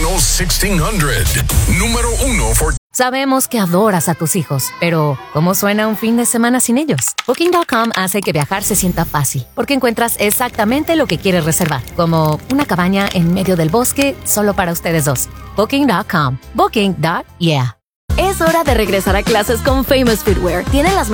Channel 1600. Número 1 for... Sabemos que adoras a tus hijos, pero ¿cómo suena un fin de semana sin ellos? Booking.com hace que viajar se sienta fácil, porque encuentras exactamente lo que quieres reservar, como una cabaña en medio del bosque solo para ustedes dos. Booking.com. Booking.yeah. Es hora de regresar a clases con Famous Footwear. Tienen las